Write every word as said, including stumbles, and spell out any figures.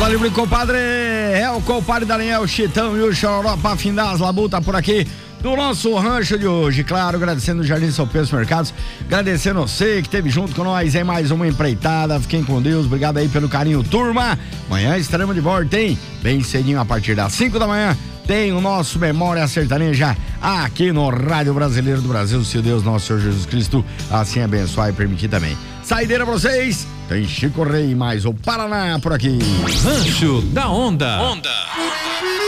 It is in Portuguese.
livre, compadre. É o compadre Daniel, Chitão e o Chororó pra findar as labutas por aqui do nosso rancho de hoje. Claro, agradecendo o Jardim São Pedro Mercados, agradecendo você que esteve junto com nós em mais uma empreitada. Fiquem com Deus, obrigado aí pelo carinho, turma. Amanhã estaremos de volta, hein? Bem cedinho, a partir das cinco da manhã, tem o nosso Memória Sertaneja aqui no Rádio Brasileiro do Brasil, se Deus nosso Senhor Jesus Cristo assim abençoar e permitir também. Saideira pra vocês, tem Chico Rei mais o Paraná por aqui. Rancho da Onda. Onda.